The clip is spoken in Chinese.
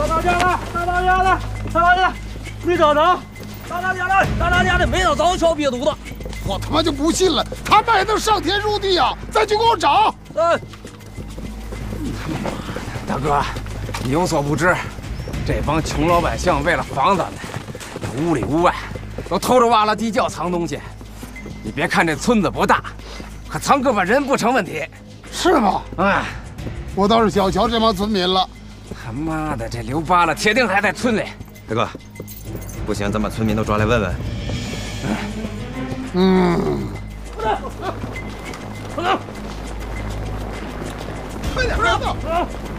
大家了，大大家，没找着，大大家的没找着小瘪犊子。 我他妈就不信了，他们还能上天入地啊！再去给我找。 大哥，你有所不知，这帮穷老百姓为了房子呢，屋里屋外都偷着挖了地窖藏东西。你别看这村子不大，可藏个把人不成问题。 是吗？ 哎， 我倒是小瞧这帮村民了。 他妈的，这刘扒拉铁定还在村里。 大哥，不行，咱把村民都抓来问问。 快点， 快点，